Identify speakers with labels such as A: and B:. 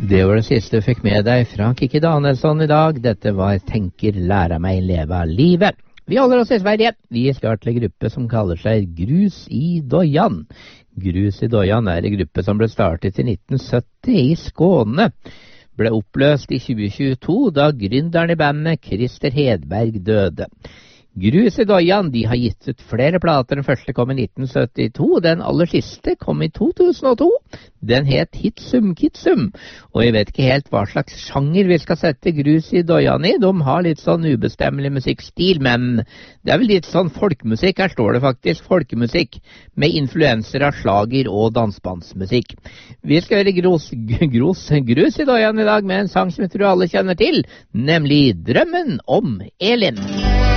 A: Det var det siste du fikk med deg fra Kikki Danielsson i dag. Dette var Tenker læra meg leve livet. Vi holder oss i Sverige. Vi skal til en gruppe som kaller seg Grus i Dojan. Grus i Dojan er en gruppe som ble startet i 1970 i Skåne. Ble oppløst i 2022 da gründeren i bandet Christer Hedberg døde. Grus i Dojan, de har gitt ut flere plater. Den første kom i 1972, den aller siste kom i 2002. Den het Hitsum Kitsum, og jeg vet ikke helt hva slags sjanger vi skal sette Grus i Dojan i. De har litt sånn ubestemmelig musikkstil, men det er vel litt sånn folkemusikk. Her står det faktisk folkemusikk, med influenser av slager og dansbandsmusikk. Vi skal høre Grus i Dojan i dag med en sang som jeg tror alle kjenner til, nemlig Drømmen om Elin.